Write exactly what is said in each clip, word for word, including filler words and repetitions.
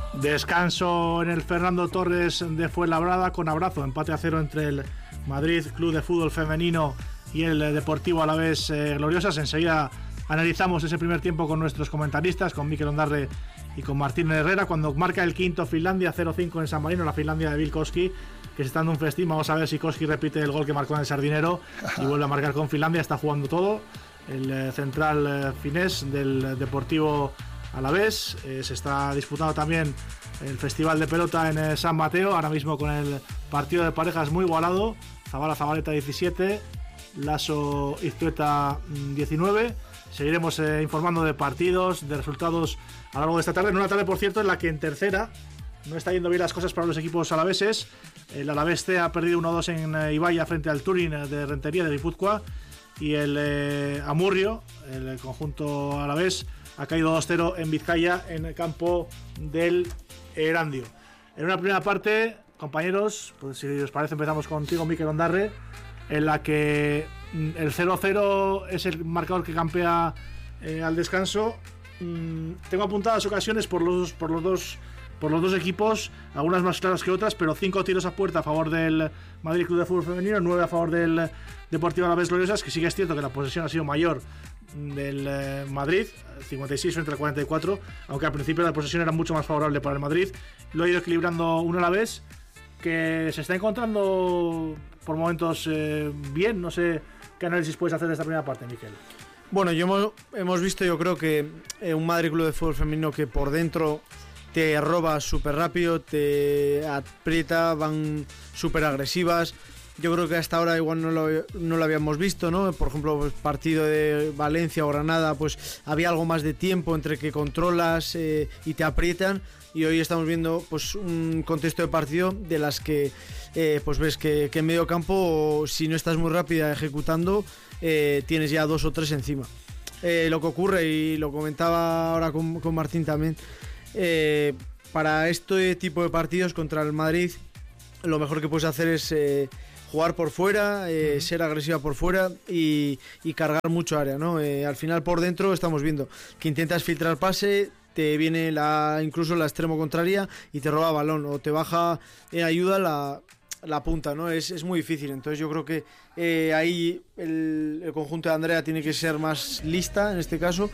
Descanso en el Fernando Torres de Fuenlabrada con abrazo, empate a cero entre el Madrid Club de Fútbol Femenino y el Deportivo Alavés eh, Gloriosas. Enseguida analizamos ese primer tiempo con nuestros comentaristas, con Mikel Ondarre y con Martín Herrera, cuando marca el quinto Finlandia cero cinco en San Marino, la Finlandia de Bill Koski, que se está dando un festín. Vamos a ver si Koski repite el gol que marcó en el Sardinero y vuelve a marcar con Finlandia. Está jugando todo el eh, central eh, finés del Deportivo Alavés. Eh, se está disputando también el Festival de Pelota en eh, San Mateo, ahora mismo con el partido de parejas muy igualado. Zabala Zabaleta diecisiete, Lasso Iztueta diecinueve. Seguiremos eh, informando de partidos, de resultados a lo largo de esta tarde, en una tarde por cierto en la que en tercera no está yendo bien las cosas para los equipos alaveses. El Alavés C ha perdido uno dos en eh, Ibaya frente al Turín eh, de Rentería de Guipúzcoa, y el eh, Amurrio, el conjunto alavés, ha caído dos cero en Vizcaya en el campo del Erandio. En una primera parte, compañeros, pues si os parece empezamos contigo, Mikel Ondarre, en la que el cero cero es el marcador que campea eh, al descanso. Mm, tengo apuntadas ocasiones por los, por los dos por los dos equipos, algunas más claras que otras, pero cinco tiros a puerta a favor del Madrid Club de Fútbol Femenino, nueve a favor del Deportivo Alavés Gloriosas, que sí que es cierto que la posesión ha sido mayor del eh, Madrid, cincuenta y seis frente al cuarenta y cuatro, aunque al principio la posesión era mucho más favorable para el Madrid. Lo ha ido equilibrando un Alavés que se está encontrando por momentos eh, bien. No sé qué análisis puedes hacer de esta primera parte, Mikel. Bueno, yo hemos, hemos visto, yo creo que eh, un Madrid Club de Fútbol Femenino que por dentro te roba súper rápido, te aprieta, van súper agresivas. Yo creo que hasta ahora igual no lo, no lo habíamos visto, ¿no? Por ejemplo, el partido de Valencia o Granada, pues había algo más de tiempo entre que controlas eh, y te aprietan. Y hoy estamos viendo pues un contexto de partido de las que eh, pues ves que, que en medio campo, si no estás muy rápida ejecutando, eh, tienes ya dos o tres encima. Eh, lo que ocurre, y lo comentaba ahora con, con Martín también, eh, para este tipo de partidos contra el Madrid, lo mejor que puedes hacer es eh, jugar por fuera, eh, uh-huh. ser agresiva por fuera y, y cargar mucho área, ¿no? Eh, al final por dentro estamos viendo que intentas filtrar pase, te viene la incluso la extremo contraria y te roba balón o te baja en ayuda la, la punta, ¿no? Es, es muy difícil. Entonces yo creo que eh, ahí el, el conjunto de Andrea tiene que ser más lista en este caso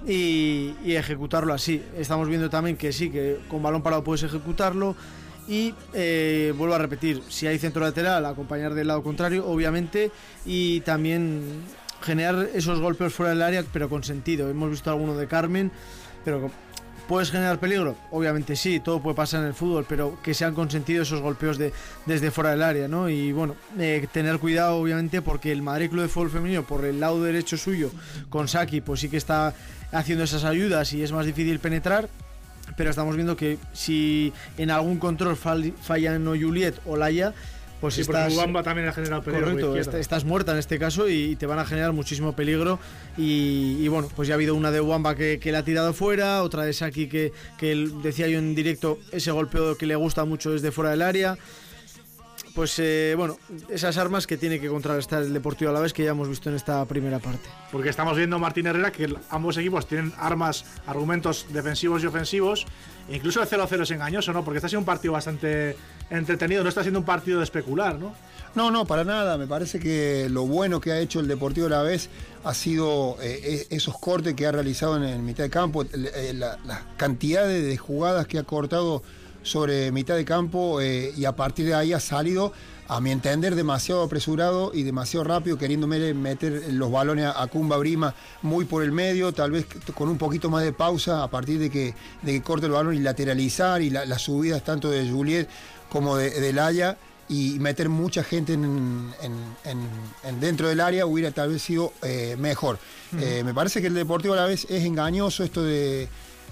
y, y ejecutarlo así. Estamos viendo también que sí, que con balón parado puedes ejecutarlo. Y eh, vuelvo a repetir, si hay centro lateral, acompañar del lado contrario, obviamente, y también generar esos golpes fuera del área, pero con sentido. Hemos visto alguno de Carmen, pero ¿puedes generar peligro? Obviamente sí, todo puede pasar en el fútbol, pero que sean con sentido esos golpeos de, desde fuera del área, ¿no? Y bueno, eh, tener cuidado obviamente, porque el Madrid Club de Fútbol Femenino, por el lado derecho suyo, con Saki, pues sí que está haciendo esas ayudas y es más difícil penetrar. Pero estamos viendo que si en algún control fall, fallan o Juliet o Laia, pues sí, estás... Uamba también ha generado peligro. Correcto, est- estás muerta en este caso y te van a generar muchísimo peligro. Y, y bueno, pues ya ha habido una de Uamba que, que la ha tirado fuera, otra de Saki que, que decía yo en directo, ese golpeo que le gusta mucho desde fuera del área. Pues eh, bueno, esas armas que tiene que contrarrestar el Deportivo Alavés, que ya hemos visto en esta primera parte. Porque estamos viendo, Martín Herrera, que ambos equipos tienen armas, argumentos defensivos y ofensivos. E incluso el cero cero es engañoso, ¿no? Porque está siendo un partido bastante entretenido, no está siendo un partido de especular, ¿no? No, no, para nada. Me parece que lo bueno que ha hecho el Deportivo Alavés ha sido eh, esos cortes que ha realizado en, en mitad de campo, la, la cantidad de jugadas que ha cortado sobre mitad de campo, eh, y a partir de ahí ha salido, a mi entender, demasiado apresurado y demasiado rápido, queriendo meter los balones a Kumba Brima muy por el medio, tal vez con un poquito más de pausa a partir de que, de que corte el balón y lateralizar, y la, las subidas tanto de Juliet como de, de Laia, y meter mucha gente en, en, en, en dentro del área hubiera tal vez sido eh, mejor. Uh-huh. Eh, me parece que el Deportivo Alavés es engañoso esto de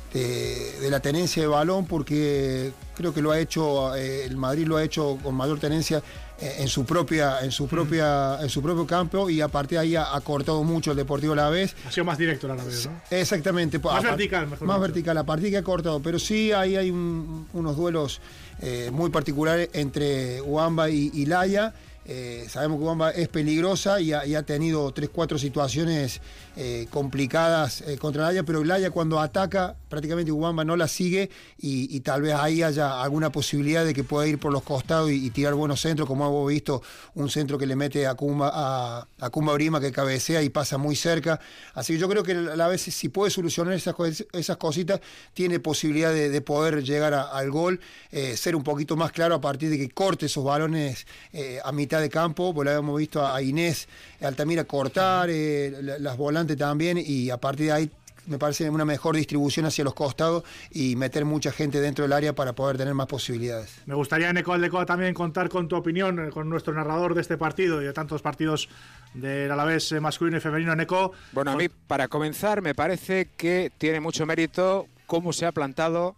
De, de la tenencia de balón, porque creo que lo ha hecho, eh, el Madrid lo ha hecho con mayor tenencia eh, en su propia en su propia en su propio campo, y a partir de ahí ha, ha cortado mucho el Deportivo Alavés. Ha sido más directo el Alavés, ¿no? Exactamente. Más a, vertical, mejor Más dicho. vertical, a partir que ha cortado, pero sí ahí hay un, unos duelos eh, muy particulares entre Uamba y, y Laia. Eh, sabemos que Ubamba es peligrosa y ha, y ha tenido tres, cuatro situaciones eh, complicadas eh, contra el Haya, pero el Haya cuando ataca, prácticamente Ubamba no la sigue y, y tal vez ahí haya alguna posibilidad de que pueda ir por los costados y, y tirar buenos centros, como hemos visto, un centro que le mete a Kumba, a, a Kumba Brima, que cabecea y pasa muy cerca. Así que yo creo que a la vez, si puede solucionar esas, esas cositas, tiene posibilidad de, de poder llegar a, al gol, eh, ser un poquito más claro a partir de que corte esos balones eh, a mitad de campo. Pues lo habíamos visto a Inés Altamira cortar, eh, las volantes también, y a partir de ahí me parece una mejor distribución hacia los costados y meter mucha gente dentro del área para poder tener más posibilidades. Me gustaría, Neco Aldecoa, también contar con tu opinión, con nuestro narrador de este partido y de tantos partidos del Alavés masculino y femenino. Neco. Bueno, a mí, para comenzar, me parece que tiene mucho mérito cómo se ha plantado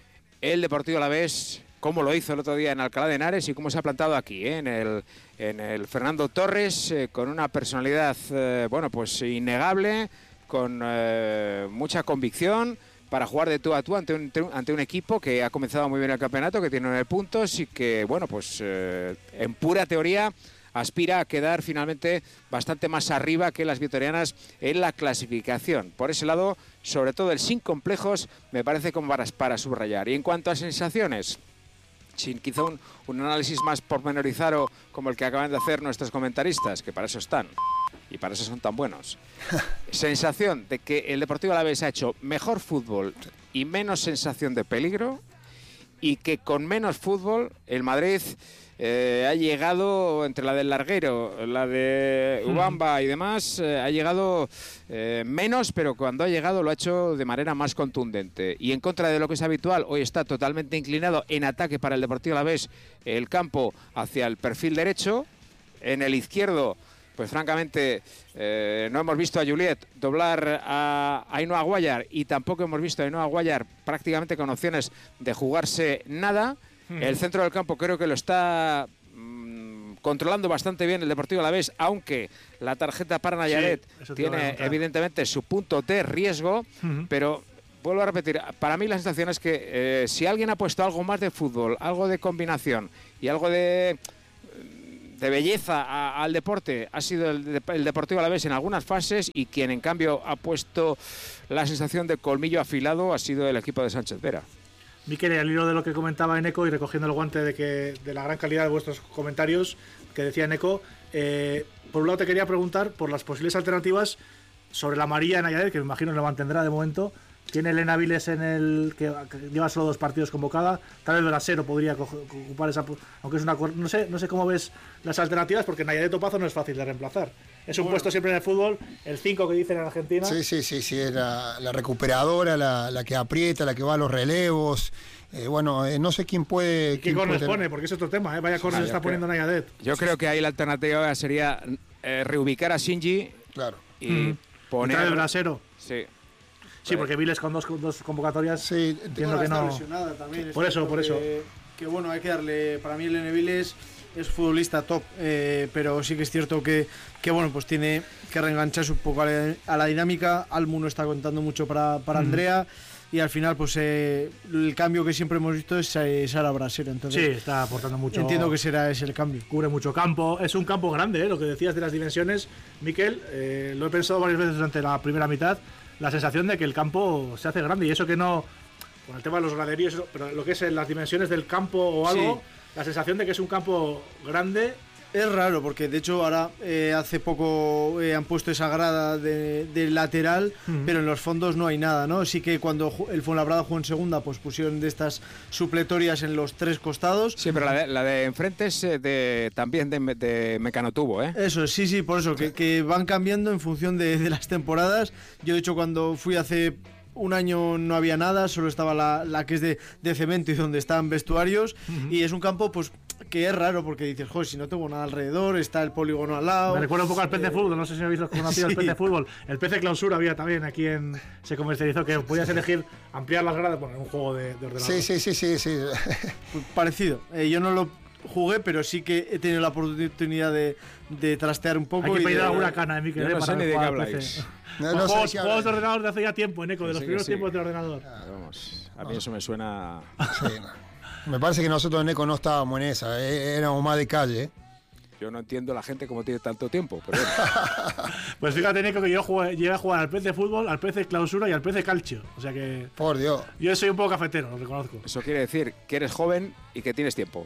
el Deportivo Alavés, cómo lo hizo el otro día en Alcalá de Henares y cómo se ha plantado aquí, ¿eh? en, el, en el Fernando Torres, eh, con una personalidad, eh, bueno, pues innegable, con eh, mucha convicción, para jugar de tú a tú ante un, ante un equipo que ha comenzado muy bien el campeonato, que tiene nueve puntos y que, bueno, pues eh, en pura teoría aspira a quedar finalmente bastante más arriba que las vitorianas en la clasificación. Por ese lado, sobre todo el sin complejos, me parece como para, para subrayar. Y en cuanto a sensaciones, sin quizá un, un análisis más pormenorizado como el que acaban de hacer nuestros comentaristas, que para eso están y para eso son tan buenos. Sensación de que el Deportivo Alavés ha hecho mejor fútbol y menos sensación de peligro, y que con menos fútbol el Madrid eh, ha llegado, entre la del larguero, la de Ubamba y demás, eh, ha llegado eh, menos, pero cuando ha llegado lo ha hecho de manera más contundente. Y en contra de lo que es habitual, hoy está totalmente inclinado en ataque para el Deportivo Alavés el campo hacia el perfil derecho. En el izquierdo, pues francamente, eh, no hemos visto a Juliet doblar a Ainhoa Guayar, y tampoco hemos visto a Ainhoa Guayar prácticamente con opciones de jugarse nada. Mm. El centro del campo creo que lo está mmm, controlando bastante bien el Deportivo Alavés, aunque la tarjeta para Nayaret sí, tiene evidentemente su punto de riesgo, mm-hmm. pero vuelvo a repetir, para mí la sensación es que eh, si alguien ha puesto algo más de fútbol, algo de combinación y algo de... de belleza a, al deporte, ha sido el, el Deportivo Alavés en algunas fases, y quien en cambio ha puesto la sensación de colmillo afilado ha sido el equipo de Sánchez Vera. Miquel, al hilo de lo que comentaba Eneco y recogiendo el guante de que de la gran calidad de vuestros comentarios que decía Eneco, eh, por un lado te quería preguntar por las posibles alternativas sobre la amarilla de Nayaret, que me imagino lo mantendrá de momento. Tiene Elena Viles en el que, que lleva solo dos partidos convocada. Tal vez Brasero podría ocupar esa, aunque es una, no sé, no sé cómo ves las alternativas, porque Nayaret Opazo no es fácil de reemplazar. Es un bueno. puesto siempre en el fútbol, el cinco que dicen en Argentina. Sí, sí, sí, sí, es la, la recuperadora, la, la que aprieta, la que va a los relevos. Eh, bueno, eh, no sé quién puede. ¿Qué corresponde? Porque es otro tema, ¿eh? Vaya corner se está creo, poniendo Nayaret. Yo creo que ahí la alternativa sería eh, reubicar a Shinji. Claro. Y mm. poner. el Brasero. Sí. Sí, porque Viles con dos, dos convocatorias. Sí, entiendo que no. Lesionada también. Por eso, por eso. Que, que bueno, hay que darle. Para mí, Elena Viles es futbolista top, eh, pero sí que es cierto que, que bueno, pues tiene que reengancharse un poco a la, a la dinámica. Almu no está contando mucho para, para mm. Andrea. Y al final, pues eh, el cambio que siempre hemos visto es eh, Sara Brasero. Entonces, sí, está aportando mucho. Entiendo que será ese el cambio. Cubre mucho campo. Es un campo grande, ¿eh? Lo que decías de las dimensiones, Miquel. Eh, lo he pensado varias veces durante la primera mitad. La sensación de que el campo se hace grande, y eso que no, con el tema de los graderíos, pero lo que es las dimensiones del campo o algo, sí. La sensación de que es un campo grande. Es raro, porque de hecho ahora eh, hace poco eh, han puesto esa grada de, de lateral, uh-huh. pero en los fondos no hay nada, ¿no? Sí que cuando el Fuenlabrada jugó en segunda, pues pusieron de estas supletorias en los tres costados. Sí, pero la de, la de enfrente es de, también de, de Mecanotubo, ¿eh? Eso, sí, sí, por eso, que, que van cambiando en función de, de las temporadas. Yo, de hecho, cuando fui hace un año no había nada, solo estaba la, la que es de, de cemento y donde están vestuarios, uh-huh. y es un campo, pues, que es raro, porque dices, joder, si no tengo nada alrededor, está el polígono al lado. Me recuerda un poco al P C eh, Fútbol, no sé si habéis conocido sí. el P C Fútbol. El P C Clausura había también aquí en. Se comercializó, que podías elegir ampliar las gradas, bueno, un juego de, de ordenador. Sí, sí, sí, sí. sí. Pues parecido. Eh, yo no lo jugué, pero sí que he tenido la oportunidad de, de trastear un poco. Hay que y pedir de, alguna cana, Miquel, yo no eh, sé para ni de qué habláis. No, no juegos, sé si juegos de ordenador de hace ya tiempo, Eneco, de los sí, primeros sí. tiempos de ordenador. Ah, vamos, a mí eso me suena. Sí, no. Me parece que nosotros en Eco no estábamos en esa, eh, éramos más de calle. Yo no entiendo la gente cómo tiene tanto tiempo. Pero bueno. Pues fíjate, Nico, que yo jugué, llegué a jugar al P C Fútbol, al P C Clausura y al P C Calcio. O sea que... Por Dios. Yo soy un poco cafetero, lo reconozco. Eso quiere decir que eres joven y que tienes tiempo.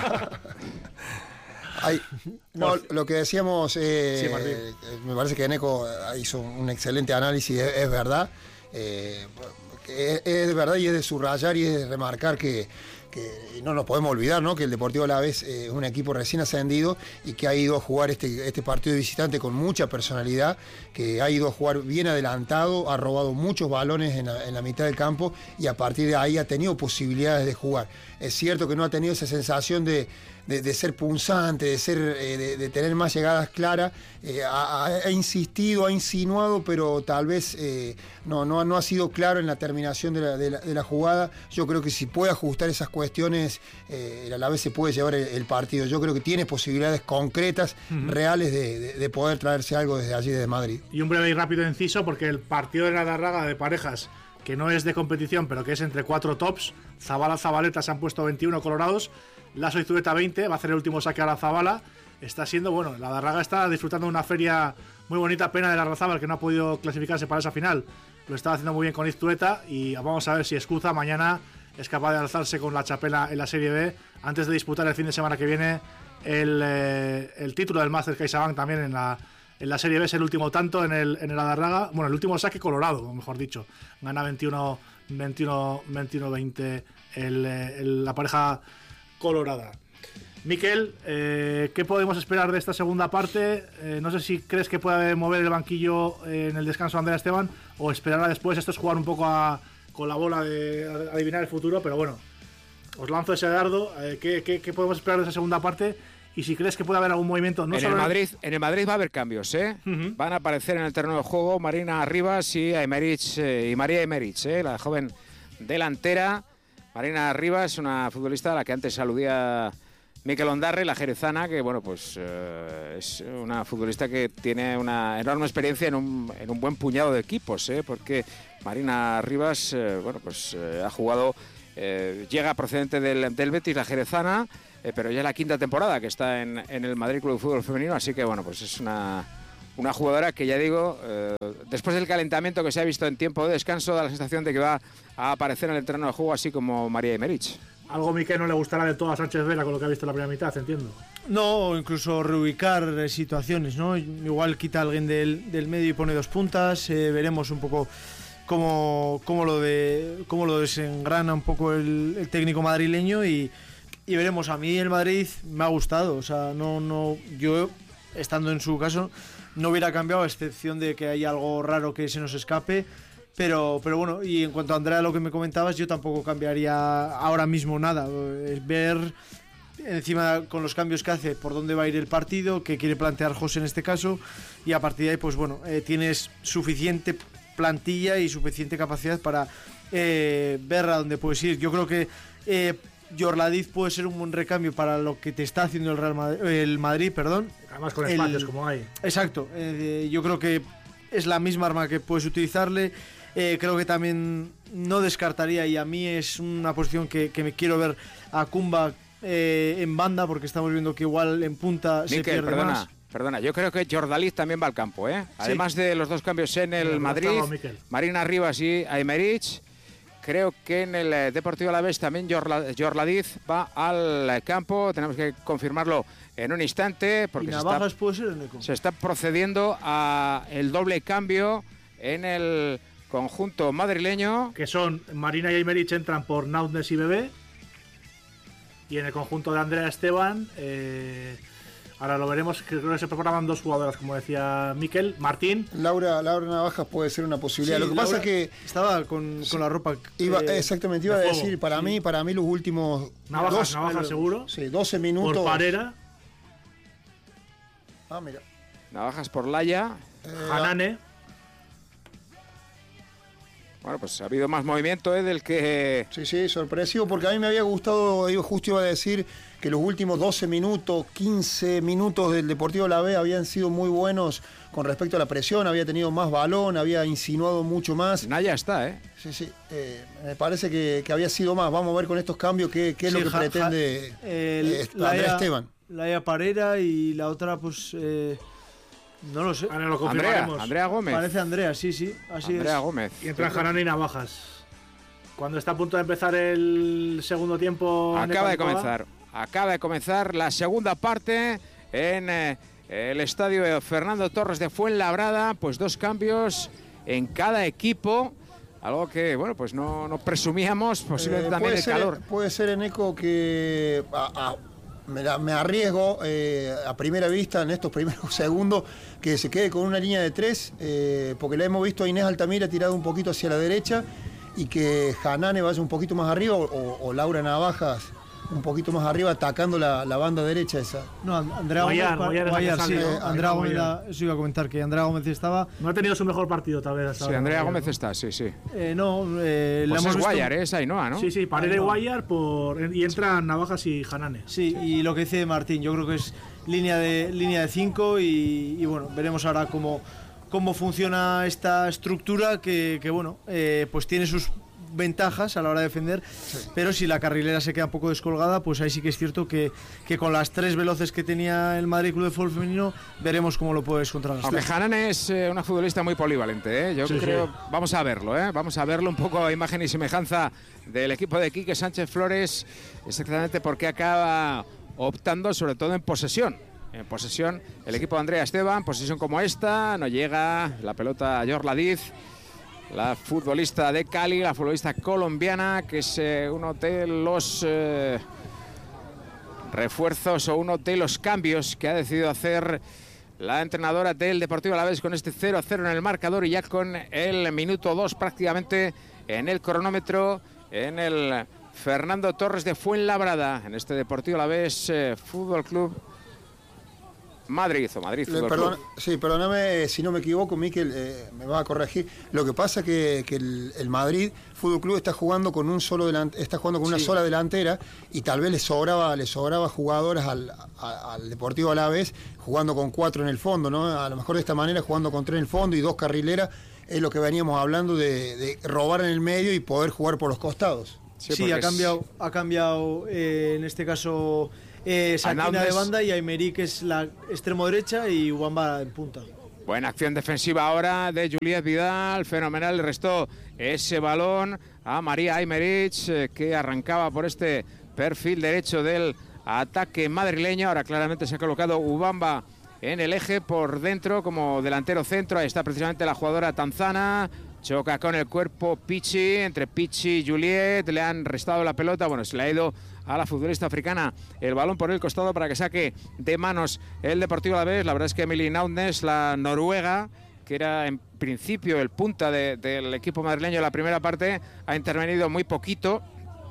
Hay, no, lo que decíamos, eh, Sí, Martín. me parece que Eneco hizo un excelente análisis, es, es verdad. Eh, es, es verdad y es de subrayar y es de remarcar que, que no nos podemos olvidar, ¿no? Que el Deportivo Alavés eh, es un equipo recién ascendido y que ha ido a jugar este, este partido de visitante con mucha personalidad, que ha ido a jugar bien adelantado, ha robado muchos balones en la, en la mitad del campo y a partir de ahí ha tenido posibilidades de jugar. Es cierto que no ha tenido esa sensación de, de, de ser punzante, de, ser, eh, de, de tener más llegadas claras, eh, ha, ha insistido, ha insinuado, pero tal vez eh, no, no, no ha sido claro en la terminación de la, de, la, de la jugada. Yo creo que si puede ajustar esas cuestiones, eh, el Alavés se puede llevar el, el partido. Yo creo que tiene posibilidades concretas, uh-huh. reales, de, de, de poder traerse algo desde allí, desde Madrid. Y un breve y rápido inciso, porque el partido de la Darraga de parejas, que no es de competición, pero que es entre cuatro tops, Zabala, Zabaleta se han puesto veintiuno colorados, Lasso y Zubeta veinte, va a hacer el último saque a la Zabala. Está siendo, bueno, la Darraga está disfrutando de una feria muy bonita, pena de la Larrazábal que no ha podido clasificarse para esa final. Lo estaba haciendo muy bien con Iztueta y vamos a ver si Escuza mañana es capaz de alzarse con la chapela en la Serie B antes de disputar el fin de semana que viene el, eh, el título del Máster CaixaBank también en la, en la Serie B. Es el último tanto en el, en el Adarraga, bueno, el último saque colorado, mejor dicho. Gana veintiuno veinte el, el, la pareja colorada. Miquel, eh, ¿qué podemos esperar de esta segunda parte? Eh, no sé si crees que puede mover el banquillo en el descanso de Andrea Esteban o esperará después. Esto es jugar un poco a, con la bola de adivinar el futuro, pero bueno, os lanzo ese dardo. Eh, ¿qué, qué, ¿Qué podemos esperar de esa segunda parte? Y si crees que puede haber algún movimiento. No en, solo el Madrid, en el Madrid va a haber cambios, ¿eh? Uh-huh. Van a aparecer en el terreno de juego Marina Rivas y, Emerich, eh, y María Emerich, ¿eh? La joven delantera. Marina Rivas, una futbolista a la que antes aludía Mikel Ondarri, la jerezana, que bueno, pues eh, es una futbolista que tiene una enorme experiencia en un, en un buen puñado de equipos, ¿eh? Porque Marina Rivas, eh, bueno, pues eh, ha jugado, eh, llega procedente del, del Betis, la jerezana, eh, pero ya es la quinta temporada que está en, en el Madrid Club de Fútbol Femenino, así que bueno, pues es una, una jugadora que ya digo, eh, después del calentamiento que se ha visto en tiempo de descanso, da la sensación de que va a aparecer en el terreno de juego, así como María Emerich. Algo, Miquel, no le gustará de todo a Sánchez Vela con lo que ha visto en la primera mitad, entiendo. No, incluso reubicar eh, situaciones, ¿no? Igual quita a alguien del, del medio y pone dos puntas. Eh, veremos un poco cómo, cómo, lo de, cómo lo desengrana un poco el, el técnico madrileño y, y veremos. A mí el Madrid me ha gustado. O sea, no, no, yo, estando en su caso, no hubiera cambiado a excepción de que hay algo raro que se nos escape. Pero, pero bueno, y en cuanto a Andrea, lo que me comentabas, yo tampoco cambiaría ahora mismo nada. Es ver encima con los cambios que hace por dónde va a ir el partido, qué quiere plantear José en este caso, y a partir de ahí, pues bueno, eh, tienes suficiente plantilla y suficiente capacidad para eh, ver a dónde puedes ir. Yo creo que eh, Yorladiz puede ser un buen recambio para lo que te está haciendo el Real Madrid, el Madrid, perdón. Además con espacios el, como hay. Exacto, eh, yo creo que es la misma arma que puedes utilizarle. Eh, creo que también no descartaría, y a mí es una posición que, que me quiero ver a Kumba eh, en banda, porque estamos viendo que igual en punta Miquel, se pierde perdona, más. Perdona, yo creo que Yorladiz también va al campo, ¿eh? Además sí. de los dos cambios en el sí, Madrid, Marina Rivas y Aymerich, creo que en el Deportivo Alavés también Yorladiz va al campo. Tenemos que confirmarlo en un instante, porque ¿Y se Navajas está, puede ser en el se está procediendo a el doble cambio en el conjunto madrileño. Que son Marina y Aymerich entran por Nautnes y Bebé. Y en el conjunto de Andrea Esteban, eh, ahora lo veremos, creo que se programan dos jugadoras, como decía Miquel. Martín. Laura, Laura Navajas puede ser una posibilidad. Sí, lo que Laura pasa es que estaba con, con la ropa. Iba, eh, exactamente, iba a de decir, juego. para sí. mí, para mí los últimos Navajas, dos, Navajas seguro. Sí, doce minutos. Por Parera. Ah, mira. Navajas por Laya. Eh, Hanane. Bueno, pues ha habido más movimiento ¿eh? del que... Sí, sí, sorpresivo, porque a mí me había gustado, yo justo iba a decir que los últimos doce minutos, quince minutos del Deportivo Alavés habían sido muy buenos con respecto a la presión, había tenido más balón, había insinuado mucho más. Naya está, ¿eh? Sí, sí, eh, me parece que, que había sido más. Vamos a ver con estos cambios qué, qué es sí, lo que ja, pretende ja, el, eh, Andrea Esteban. Laia Parera y la otra, pues. Eh, no lo sé. Ahora lo Andrea, confirmaremos. Andrea Gómez. Parece Andrea, sí, sí. Así Andrea es. Gómez. Y entran Hanane y Navajas. Cuando está a punto de empezar el segundo tiempo. Acaba de comenzar. Acaba de comenzar la segunda parte en eh, el estadio Fernando Torres de Fuenlabrada. Pues dos cambios en cada equipo. Algo que, bueno, pues no, no presumíamos. Posiblemente Eh, también puede el ser, calor. Puede ser, Eneco, que a- a- me, la- me arriesgo eh, a primera vista en estos primeros segundos que se quede con una línea de tres, eh, porque la hemos visto a Inés Altamira tirado un poquito hacia la derecha y que Hanane vaya un poquito más arriba o, o Laura Navajas un poquito más arriba atacando la, la banda derecha esa. No, Andrea Guayar, Gómez. Guayar es la que Guayar, sí. sale, ¿no? eh, Andrea Gómez, Guayar. la- eso iba a comentar, que Andrea Gómez estaba. No ha tenido su mejor partido, tal vez. hasta Sí, ahora, Andrea Guayar, Gómez ¿no? está, sí, sí. Eh, no, eh, la Pues hemos es visto- Guayar, es Ainhoa, ¿no? Sí, sí, Parera y Guayar por, y entran Navajas y Hanane. Sí, y lo que dice Martín, yo creo que es línea de línea de cinco y, y bueno, veremos ahora cómo, cómo funciona esta estructura que, que bueno, eh, pues tiene sus ventajas a la hora de defender, pero si la carrilera se queda un poco descolgada, pues ahí sí que es cierto que, que con las tres veloces que tenía el Madrid Club de Fútbol Femenino, veremos cómo lo puedes contrarrestar. Aunque Hanane es eh, una futbolista muy polivalente, ¿eh? Yo Sí, creo, sí. vamos a verlo, ¿eh? Vamos a verlo un poco a imagen y semejanza del equipo de Quique Sánchez Flores, exactamente porque acaba optando sobre todo en posesión. En posesión, el equipo de Andrea Esteban, posesión como esta, no llega la pelota a Yorla Diz, la futbolista de Cali, la futbolista colombiana, que es eh, uno de los eh, refuerzos o uno de los cambios que ha decidido hacer la entrenadora del Deportivo Alavés con este cero a cero en el marcador y ya con el minuto dos prácticamente en el cronómetro en el Fernando Torres de Fuenlabrada, en este Deportivo Alavés eh, Fútbol Club Madrid o Madrid Le- Fútbol perdona- Club. sí, perdóname si no me equivoco, Miquel, eh, me va a corregir. Lo que pasa que, que el, el Madrid Fútbol Club está jugando con un solo delan- está jugando con una Sí. sola delantera y tal vez le sobraba, le sobraba jugadoras al, a- al Deportivo Alavés jugando con cuatro en el fondo, ¿no? A lo mejor de esta manera jugando con tres en el fondo y dos carrileras es lo que veníamos hablando de, de robar en el medio y poder jugar por los costados. Sí, porque ha es- cambiado, ha cambiado eh, en este caso eh, Sakina Hernández. de banda y Aymeri, que es la extremo derecha, y Ubamba en punta. Buena acción defensiva ahora de Juliet Vidal, fenomenal, le restó ese balón a María Aymerich, eh, que arrancaba por este perfil derecho del ataque madrileño. Ahora claramente se ha colocado Ubamba en el eje por dentro como delantero centro. Ahí está precisamente la jugadora tanzana. Choca con el cuerpo Pichi, entre Pichi y Juliet, le han restado la pelota, bueno, se le ha ido a la futbolista africana el balón por el costado para que saque de manos el Deportivo Alavés. La verdad es que Emily Naudnes, la noruega, que era en principio el punta de, del equipo madrileño en la primera parte, ha intervenido muy poquito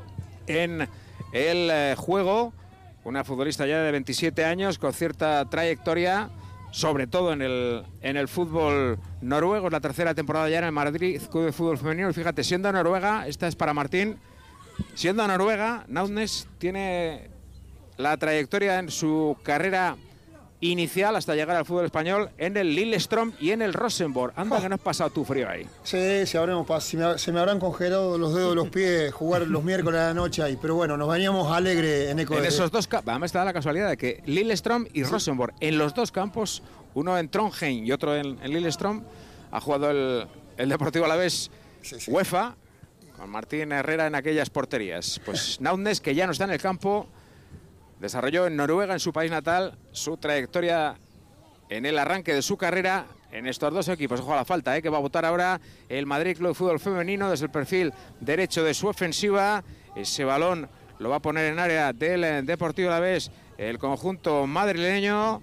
en el eh, juego. Una futbolista ya de veintisiete años con cierta trayectoria, sobre todo en el, en el fútbol noruego. Es la tercera temporada ya en el Madrid Club de Fútbol Femenino. Y fíjate, siendo noruega, esta es para Martín, siendo noruega, Naudnes tiene la trayectoria en su carrera inicial hasta llegar al fútbol español en el Lillestrøm y en el Rosenborg. Anda que no has pasado tu frío ahí. Sí, se, habremos pas- se, me, se me habrán congelado los dedos de los pies jugar los miércoles a la noche ahí, pero bueno, nos veníamos alegres en Eco. En de- esos dos campos, además está la casualidad de que Lillestrøm y Rosenborg, en los dos campos, uno en Trondheim y otro en, en Lillestrøm, ha jugado el, el Deportivo Alavés Sí, sí. UEFA, con Martín Herrera en aquellas porterías. Pues Naudnes, que ya no está en el campo, desarrolló en Noruega, en su país natal, su trayectoria en el arranque de su carrera en estos dos equipos. Ojo a la falta, ¿eh? Que va a votar ahora el Madrid Club de Fútbol Femenino desde el perfil derecho de su ofensiva. Ese balón lo va a poner en área del eh, Deportivo Alavés el conjunto madrileño.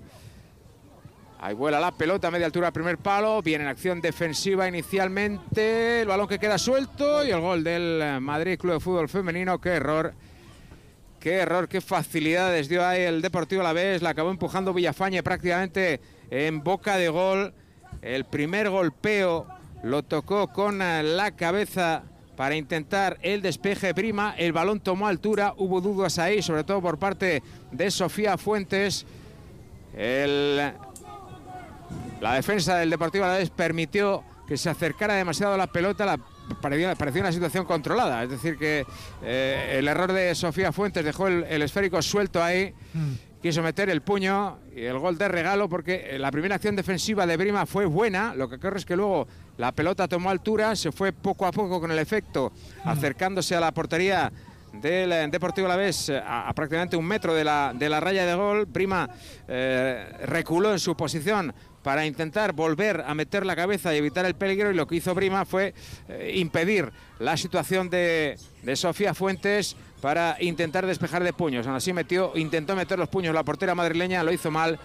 Ahí vuela la pelota a media altura al primer palo. Viene en acción defensiva inicialmente. El balón que queda suelto y el gol del eh, Madrid Club de Fútbol Femenino. Qué error. Qué error, qué facilidades dio ahí el Deportivo Alavés. La acabó empujando Villafañe prácticamente en boca de gol. El primer golpeo lo tocó con la cabeza para intentar el despeje prima. El balón tomó altura. Hubo dudas ahí, sobre todo por parte de Sofía Fuentes. El, la defensa del Deportivo Alavés permitió que se acercara demasiado a la pelota. La Parecía, parecía una situación controlada, es decir que eh, el error de Sofía Fuentes dejó el, el esférico suelto ahí Mm. quiso meter el puño y el gol de regalo, porque la primera acción defensiva de Brima fue buena, lo que ocurre es que luego la pelota tomó altura, se fue poco a poco con el efecto, acercándose a la portería del Deportivo Alavés a, a prácticamente un metro de la, de la raya de gol. Brima eh, reculó en su posición para intentar volver a meter la cabeza y evitar el peligro, y lo que hizo Brima fue eh, impedir la situación de, de Sofía Fuentes para intentar despejar de puños. Aún así metió, intentó meter los puños la portera madrileña, lo hizo mal.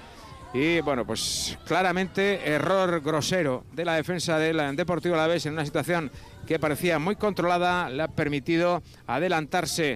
Y bueno, pues claramente error grosero de la defensa del Deportivo Alavés en una situación que parecía muy controlada. Le ha permitido adelantarse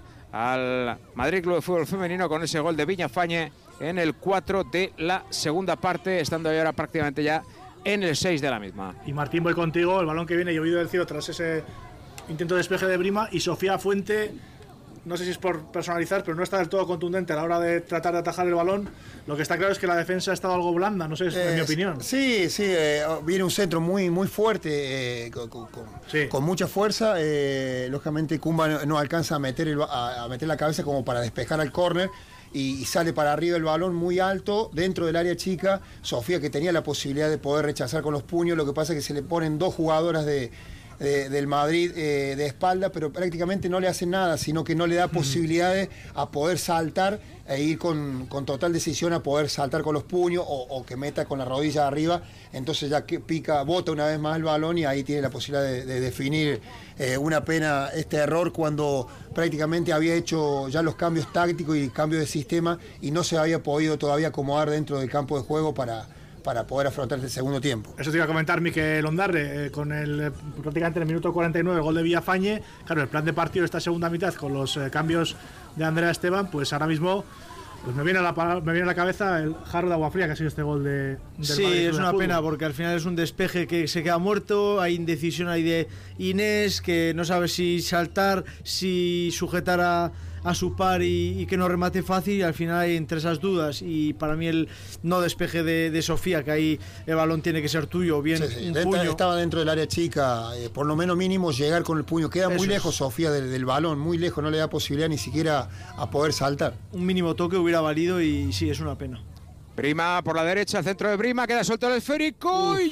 al Madrid Club de Fútbol Femenino con ese gol de Viñafañe en el cuatro de la segunda parte, estando ahora prácticamente ya en el seis de la misma. Y Martín, voy contigo, el balón que viene llovido del cielo tras ese intento de despeje de Brima, y Sofía Fuente, no sé si es por personalizar, pero no está del todo contundente a la hora de tratar de atajar el balón. Lo que está claro es que la defensa ha estado algo blanda, no sé, es eh, mi opinión. Sí, sí, eh, viene un centro muy, muy fuerte, eh, con, con, sí. con mucha fuerza. Eh, lógicamente Kumba no, no alcanza a meter, el, a, a meter la cabeza como para despejar al córner, y, y sale para arriba el balón muy alto dentro del área chica. Sofía, que tenía la posibilidad de poder rechazar con los puños, lo que pasa es que se le ponen dos jugadoras de... De, del Madrid eh, de espalda, pero prácticamente no le hacen nada, sino que no le da posibilidades a poder saltar e ir con, con total decisión a poder saltar con los puños, o, o que meta con la rodilla arriba. Entonces ya que pica, bota una vez más el balón, y ahí tiene la posibilidad de, de definir. Eh, una pena este error cuando prácticamente había hecho ya los cambios tácticos y cambios de sistema, y no se había podido todavía acomodar dentro del campo de juego para para poder afrontar el segundo tiempo. Eso te iba a comentar, Mikel Ondarre, eh, con el prácticamente en el minuto cuarenta y nueve el gol de Villafañe. Claro, el plan de partido de esta segunda mitad con los eh, cambios de Andrea Esteban, pues ahora mismo pues me viene a la, me viene a la cabeza el jarro de agua fría que ha sido este gol de, del Sí, Madrid es una fútbol. pena, porque al final es un despeje que se queda muerto, hay indecisión ahí de Inés, que no sabe si saltar, si sujetar a, a su par y, y que no remate fácil, y al final hay entre esas dudas. Y para mí el no despeje de, de Sofía, que ahí el balón tiene que ser tuyo, bien sí, sí. un Dentro, puño. Estaba dentro del área chica, eh, por lo menos mínimo llegar con el puño. Queda Eso muy es. lejos Sofía del, del balón, muy lejos, no le da posibilidad ni siquiera a poder saltar. Un mínimo toque hubiera valido, y sí, es una pena. Brima por la derecha, el centro de Brima, queda suelto el esférico. Uf, y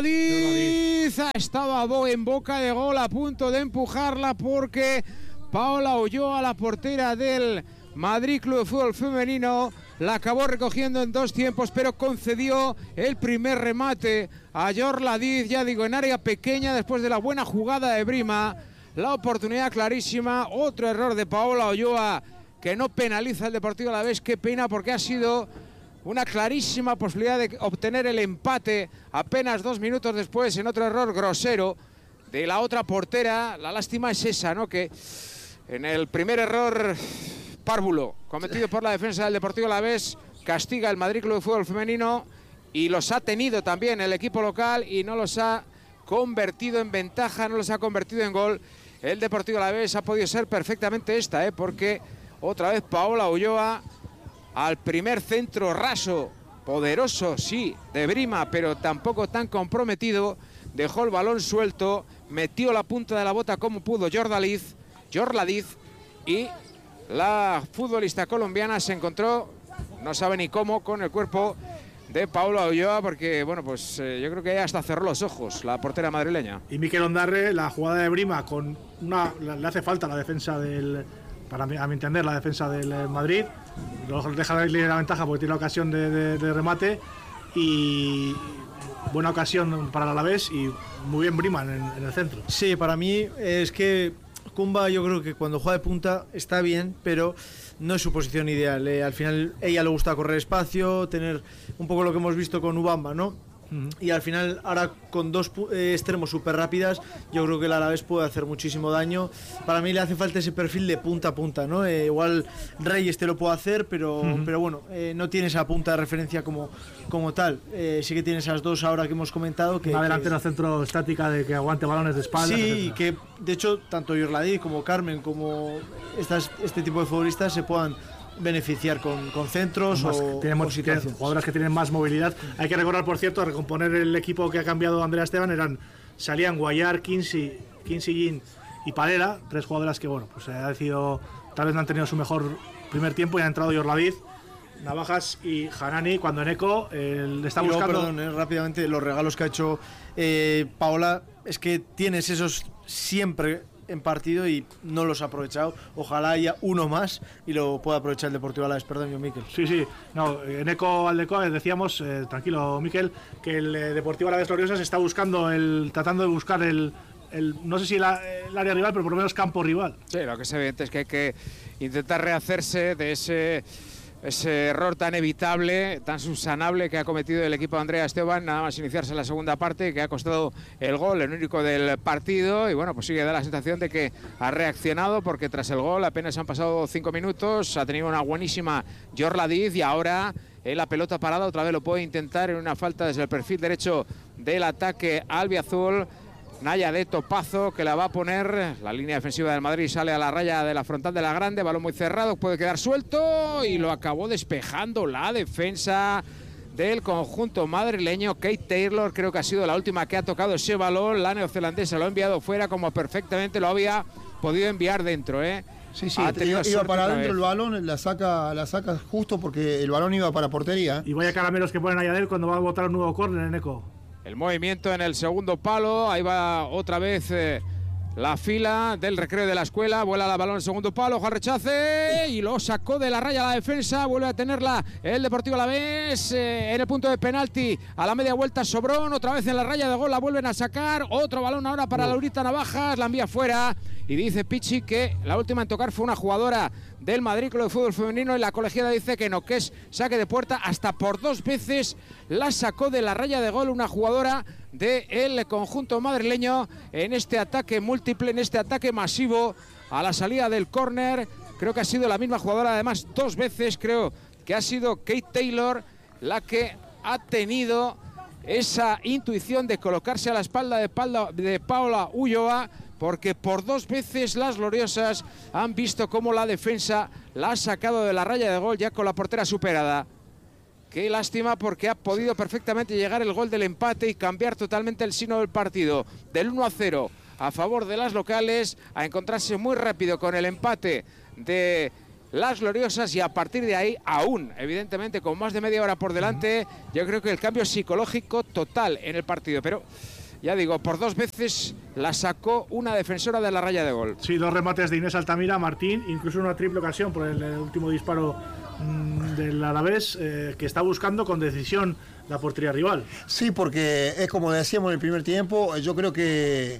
Yorladiz estaba en boca de gol, a punto de empujarla, porque Paola Ulloa, la portera del Madrid Club de Fútbol Femenino, la acabó recogiendo en dos tiempos, pero concedió el primer remate a Yorladiz, ya digo, en área pequeña, después de la buena jugada de Brima. La oportunidad clarísima, otro error de Paola Ulloa que no penaliza el Deportivo Alavés. Qué pena, porque ha sido una clarísima posibilidad de obtener el empate apenas dos minutos después, en otro error grosero de la otra portera. La lástima es esa, ¿no? Que en el primer error párvulo cometido por la defensa del Deportivo Alavés, castiga el Madrid Club de Fútbol Femenino, y los ha tenido también el equipo local, y no los ha convertido en ventaja, no los ha convertido en gol. El Deportivo Alavés ha podido ser perfectamente esta, ¿eh? Porque otra vez Paola Ulloa, al primer centro raso, poderoso, sí, de Brima, pero tampoco tan comprometido, dejó el balón suelto, metió la punta de la bota como pudo Yorladiz, Yorladiz, y la futbolista colombiana se encontró, no sabe ni cómo, con el cuerpo de Paola Ulloa, porque bueno, pues eh, yo creo que ella hasta cerró los ojos, la portera madrileña. Y Mikel Ondarre, la jugada de Brima, con una, le hace falta la defensa del, para mí, a mi entender, la defensa del Madrid. Deja de la ventaja porque tiene la ocasión de, de, de remate, y buena ocasión para el Alavés, y muy bien Brima en, en el centro. Sí, para mí es que Kumba, yo creo que cuando juega de punta está bien, pero no es su posición ideal. Eh, al final ella le gusta correr espacio, tener un poco lo que hemos visto con Ubamba, ¿no? Uh-huh. Y al final, ahora con dos eh, extremos súper rápidas, yo creo que el Alavés puede hacer muchísimo daño. Para mí le hace falta ese perfil de punta a punta, ¿no? Eh, igual Reyes te lo puede hacer, pero, uh-huh. pero bueno, eh, no tiene esa punta de referencia como, como tal. Eh, sí que tiene esas dos ahora que hemos comentado. Que, Una delantera que, centro estática de que aguante balones de espalda. Sí, y que de hecho tanto Yorladiz como Carmen, como estas, este tipo de futbolistas se puedan beneficiar con, con centros más, o, tenemos, o situaciones. Jugadoras que tienen más movilidad. Hay que recordar, por cierto, a recomponer el equipo que ha cambiado Andrea Esteban, eran salían Guayar, Kinsey, Kinsey Jin y Parera, tres jugadoras que bueno, pues ha decidido, tal vez no han tenido su mejor primer tiempo, y ha entrado Yorladiz, Navajas y Hanani, cuando Eneco eh, le está buscando. Luego, perdón, eh, rápidamente, los regalos que ha hecho eh, Paola, es que tienes esos siempre en partido y no los ha aprovechado. Ojalá haya uno más y lo pueda aprovechar el Deportivo Alavés. Perdón, yo, Miquel. Sí, sí, no, Eneco Aldecoa, decíamos, eh, tranquilo, Miquel, que el eh, Deportivo Alavés Gloriosas está buscando, el, tratando de buscar el, el no sé si la, el área rival, pero por lo menos campo rival. Sí, lo que es evidente es que hay que intentar rehacerse de ese, ese error tan evitable, tan subsanable que ha cometido el equipo de Andrea Esteban, nada más iniciarse en la segunda parte, que ha costado el gol, el único del partido, y bueno, pues sí que da la sensación de que ha reaccionado, porque tras el gol apenas han pasado cinco minutos, ha tenido una buenísima Jorla Diz y ahora en la pelota parada otra vez lo puede intentar en una falta desde el perfil derecho del ataque albiazul. Naya de Topazo, que la va a poner. La línea defensiva del Madrid sale a la raya de la frontal de la grande. Balón muy cerrado, puede quedar suelto. Y lo acabó despejando la defensa del conjunto madrileño. Kate Taylor creo que ha sido la última que ha tocado ese balón. La neozelandesa lo ha enviado fuera como perfectamente lo había podido enviar dentro, ¿eh? Sí, sí, iba, iba para adentro el balón, la saca, la saca justo porque el balón iba para portería. Y vaya caramelos que ponen allá de él cuando va a botar un nuevo córner en Eco. El movimiento en el segundo palo, ahí va otra vez eh, la fila del recreo de la escuela, vuela la balón en el segundo palo, ojo al rechace y lo sacó de la raya la defensa, vuelve a tenerla el Deportivo Alavés eh, en el punto de penalti, a la media vuelta Sobrón, otra vez en la raya de gol, la vuelven a sacar, otro balón ahora para Laurita Navajas, la envía fuera y dice Pichi que la última en tocar fue una jugadora del Madrid Club de Fútbol Femenino y la colegiada dice que no, que es saque de puerta, hasta por dos veces la sacó de la raya de gol una jugadora del conjunto madrileño en este ataque múltiple, en este ataque masivo a la salida del córner. Creo que ha sido la misma jugadora, además dos veces creo que ha sido Kate Taylor la que ha tenido esa intuición de colocarse a la espalda de, Palda, de Paola Ulloa, porque por dos veces las gloriosas han visto cómo la defensa la ha sacado de la raya de gol ya con la portera superada. Qué lástima, porque ha podido perfectamente llegar el gol del empate y cambiar totalmente el signo del partido. Del uno a cero a favor de las locales, a encontrarse muy rápido con el empate de las gloriosas y a partir de ahí, aún evidentemente con más de media hora por delante, yo creo que el cambio psicológico total en el partido. Pero ya digo, por dos veces la sacó una defensora de la raya de gol. Sí, dos remates de Inés Altamira, Martín, incluso una triple ocasión por el, el último disparo mmm, del Alavés, eh, que está buscando con decisión la portería rival. Sí, porque es como decíamos en el primer tiempo, yo creo que...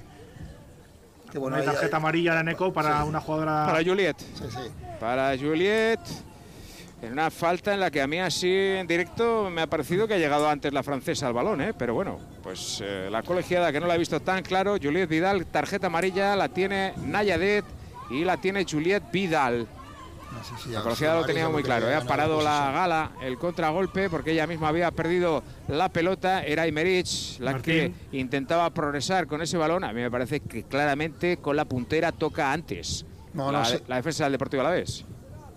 que bueno, hay tarjeta hay, amarilla de Eneco para sí. una jugadora... Para Juliet. Sí, sí. Para Juliet... En una falta en la que a mí así en directo me ha parecido que ha llegado antes la francesa al balón, ¿eh? Pero bueno, pues eh, la colegiada que no la ha visto tan claro, Juliet Vidal, tarjeta amarilla, la tiene Nayadet y la tiene Juliet Vidal. No sé si la colegiada lo tenía muy claro, ¿eh? Ha parado la gala, el contragolpe, porque ella misma había perdido la pelota, era Imerich la Martín. que intentaba progresar con ese balón. A mí me parece que claramente con la puntera toca antes no, la, no sé. la defensa del Deportivo Alavés.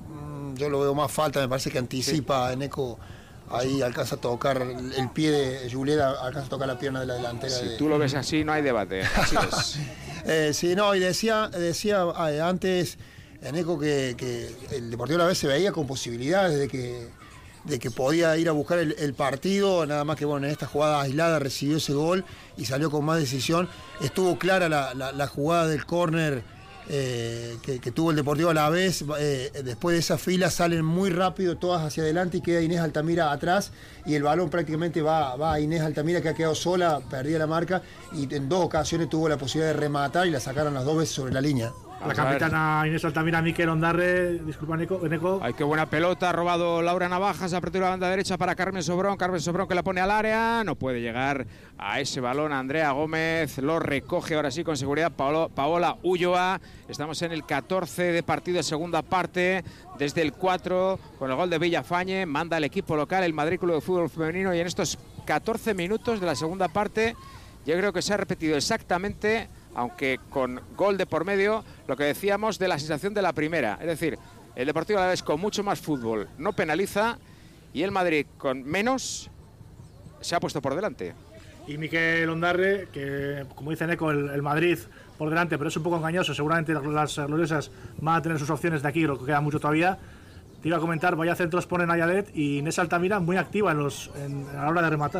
Yo lo veo más falta, me parece que anticipa sí. Eneco, ahí alcanza a tocar el pie de Julieta, alcanza a tocar la pierna de la delantera. Si de... tú lo ves así, no hay debate. Así es. eh, sí, no, y decía, decía eh, antes Eneco que, que el Deportivo Alavés se veía con posibilidades de que, de que podía ir a buscar el, el partido, nada más que bueno, en esta jugada aislada recibió ese gol y salió con más decisión. Estuvo clara la, la, la jugada del córner. Eh, que, que tuvo el Deportivo Alavés, eh, después de esa fila salen muy rápido todas hacia adelante y queda Inés Altamira atrás y el balón prácticamente va, va a Inés Altamira, que ha quedado sola, perdía la marca y en dos ocasiones tuvo la posibilidad de rematar y la sacaron las dos veces sobre la línea. La capitana Inés Altamira, Miquel Ondarre, disculpa Eneco, Eneco. Ay, qué buena pelota, ha robado Laura Navajas, apertura a la banda derecha para Carmen Sobrón, Carmen Sobrón que la pone al área, no puede llegar a ese balón Andrea Gómez, lo recoge ahora sí con seguridad Paolo, Paola Ulloa. Estamos en el catorce de partido de segunda parte, desde el cuatro con el gol de Villafañe, manda el equipo local, el Madrid Club de Fútbol Femenino, y en estos catorce minutos de la segunda parte yo creo que se ha repetido exactamente, aunque con gol de por medio, lo que decíamos de la sensación de la primera. Es decir, el Deportivo Alavés con mucho más fútbol no penaliza y el Madrid con menos se ha puesto por delante. Y Miquel Ondarre, que como dice Eneco, el, el Madrid por delante, pero es un poco engañoso. Seguramente las gloriosas van a tener sus opciones de aquí, lo que queda mucho todavía. te iba a comentar, vaya centros pone Nayadet y Inés Altamira muy activa en los, en, a la hora de rematar.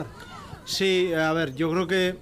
Sí, a ver, yo creo que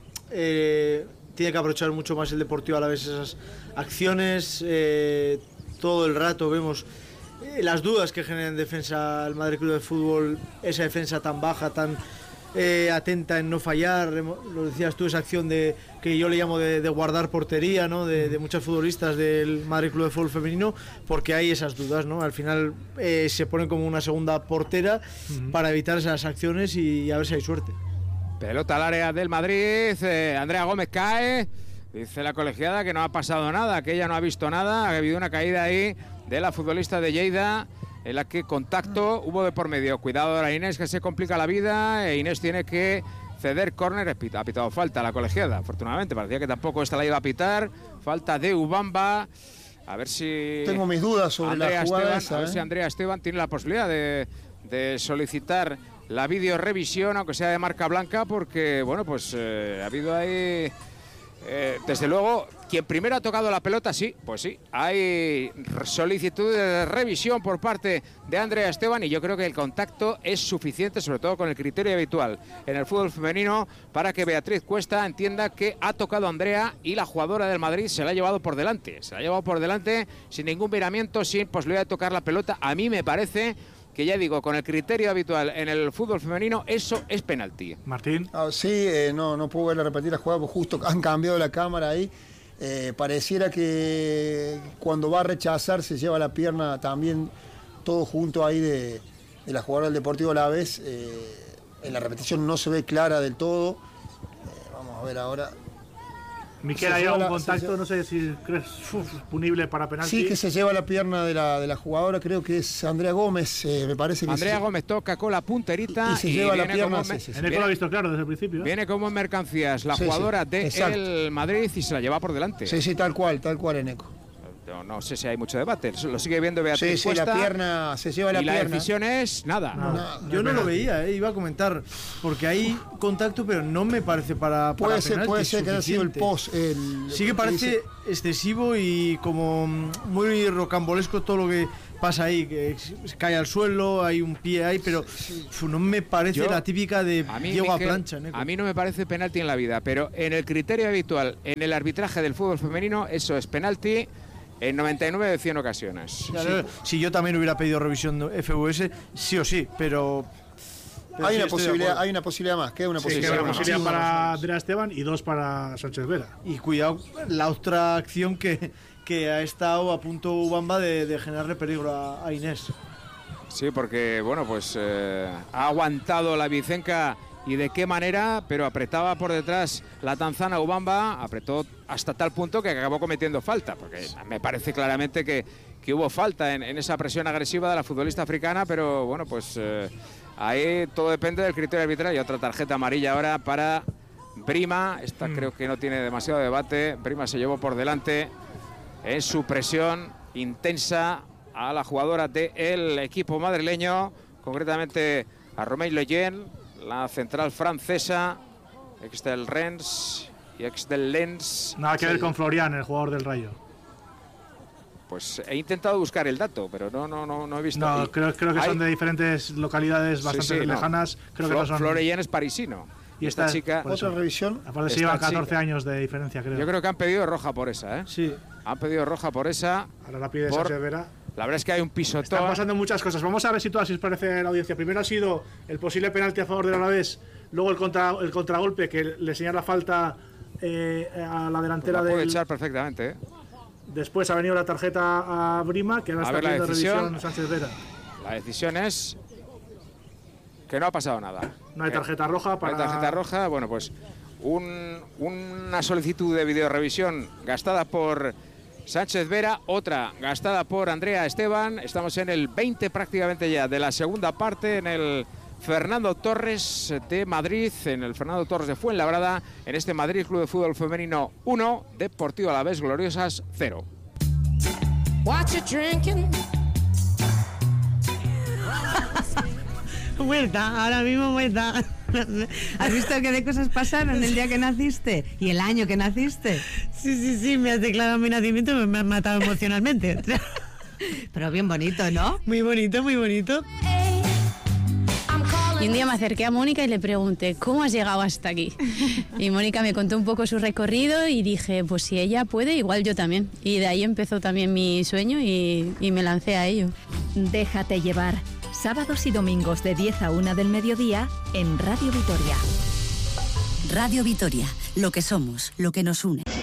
eh, tiene que aprovechar mucho más el Deportivo Alavés esas acciones. Eh, todo el rato vemos eh, las dudas que genera en defensa el Madrid Club de Fútbol, esa defensa tan baja, tan eh, atenta en no fallar. Lo decías tú, esa acción de que yo le llamo de, de guardar portería, ¿no? de, de muchos futbolistas del Madrid Club de Fútbol femenino, porque hay esas dudas, ¿no? Al final eh, se ponen como una segunda portera uh-huh. para evitar esas acciones y a ver si hay suerte. Pelota al área del Madrid, eh, Andrea Gómez cae, dice la colegiada que no ha pasado nada, que ella no ha visto nada, ha habido una caída ahí de la futbolista de Lleida, en la que contacto hubo de por medio. Cuidado ahora Inés, que se complica la vida, e Inés tiene que ceder córner, ha pitado falta la colegiada, afortunadamente, parecía que tampoco esta la iba a pitar, falta de Ubamba, a ver si... Tengo mis dudas sobre Andrea la jugada Esteban, esa, a ver ¿eh? si Andrea Esteban tiene la posibilidad de, de solicitar la videorevisión, aunque sea de marca blanca, porque, bueno, pues eh, ha habido ahí... Eh, desde luego, quien primero ha tocado la pelota, sí, pues sí, hay solicitud de revisión por parte de Andrea Esteban y yo creo que el contacto es suficiente, sobre todo con el criterio habitual en el fútbol femenino, para que Beatriz Cuesta entienda que ha tocado a Andrea y la jugadora del Madrid se la ha llevado por delante, se la ha llevado por delante sin ningún miramiento, sin posibilidad de tocar la pelota. A mí me parece que, ya digo, con el criterio habitual en el fútbol femenino, eso es penalti. Martín. Ah, sí, eh, no, no puedo verla repetir la jugada, porque justo han cambiado la cámara ahí. Eh, pareciera que cuando va a rechazar se lleva la pierna también todo junto ahí de, de la jugadora del Deportivo Alavés. Eh, en la repetición no se ve clara del todo. Eh, vamos a ver ahora. Miquel, ¿hay algún contacto? No sé si crees uf, punible para penalti. Sí, que se lleva la pierna de la, de la jugadora, creo que es Andrea Gómez, eh, me parece que Andrea se... Gómez toca con la punterita y, y se y lleva la pierna. Sí, sí, sí, en el lo ha visto claro desde el principio. ¿eh? Viene como en mercancías la sí, jugadora sí, del Madrid y se la lleva por delante. Sí, sí, tal cual, tal cual, Eneco. No, no sé si hay mucho debate, lo sigue viendo Beatriz Sí, sí, Cuesta, la pierna, se lleva la y pierna. la decisión es nada. No, no, yo no no, lo veía, eh, iba a comentar, porque hay contacto, pero no me parece para, para Puede ser, penalti puede ser que haya sido el suficiente. post. El, Sí que parece dice... excesivo y como muy rocambolesco todo lo que pasa ahí, que se cae al suelo, hay un pie ahí, pero uf, no me parece Yo, la típica de a mí, Diego Miquel, a plancha. Neco. A mí no me parece penalti en la vida, pero en el criterio habitual, en el arbitraje del fútbol femenino, eso es penalti en noventa y nueve de cien ocasiones. Claro, sí. Si yo también hubiera pedido revisión de F U S, sí o sí, pero... pero Hay, sí, una posibilidad, hay hay una posibilidad más, queda una Sí, posibilidad, queda una más. posibilidad Sí, para una Andrea Esteban y dos para Sánchez Vera. Y cuidado, la otra acción que, que ha estado a punto Ubamba de, de generarle peligro a, a Inés. Sí, porque, bueno, pues eh, ha aguantado la Vicenca y de qué manera, pero apretaba por detrás la tanzana Ubamba, apretó hasta tal punto que acabó cometiendo falta, porque me parece claramente que, que hubo falta en, en esa presión agresiva de la futbolista africana, pero bueno, pues eh, ahí todo depende del criterio arbitral. Y otra tarjeta amarilla ahora para Brima, esta mm. creo que no tiene demasiado debate. Brima se llevó por delante en su presión intensa a la jugadora del equipo madrileño, concretamente a Romain Lejeune, la central francesa, ex del Rennes y ex del Lens. Nada que ver con Florian, el jugador del Rayo. Pues he intentado buscar el dato, pero no no no, no he visto. No, y creo, creo que hay... son de diferentes localidades bastante sí, sí, lejanas. No. Creo Flo, que no son... Florian es parisino. Y esta, esta chica... Otra revisión. Aparte se llevan catorce chica. años de diferencia, creo. Yo creo que han pedido roja por esa, ¿eh? Sí. Han pedido roja por esa. Ahora la pide por... Sánchez Vera. La verdad es que hay un pisotón. Están pasando muchas cosas. Vamos a ver si todas, si os parece la audiencia. Primero ha sido el posible penalti a favor del Alavés, luego el, contra, el contragolpe que le señala falta eh, a la delantera pues la puede del... echar perfectamente, ¿eh? Después ha venido la tarjeta a Brima, que ahora a está pidiendo revisión Sánchez Vera. La decisión es que no ha pasado nada. No hay tarjeta roja para... No hay tarjeta roja, bueno, pues un, una solicitud de videorevisión gastada por Sánchez Vera, otra gastada por Andrea Esteban. Estamos en el veinte prácticamente ya de la segunda parte, en el Fernando Torres de Madrid, en el Fernando Torres de Fuenlabrada, en este Madrid Club de Fútbol Femenino uno, Deportivo Alavés Gloriosas cero. Muerta, ahora mismo muerta. ¿Has visto qué de cosas pasaron el día que naciste y el año que naciste? Sí, sí, sí, me has declarado mi nacimiento y me has matado emocionalmente. Pero bien bonito, ¿no? Muy bonito, muy bonito. Y un día me acerqué a Mónica y le pregunté, ¿cómo has llegado hasta aquí? Y Mónica me contó un poco su recorrido y dije, pues si ella puede, igual yo también. Y de ahí empezó también mi sueño y, y me lancé a ello. Déjate llevar. Sábados y domingos de diez a una del mediodía en Radio Vitoria. Radio Vitoria, lo que somos, lo que nos une.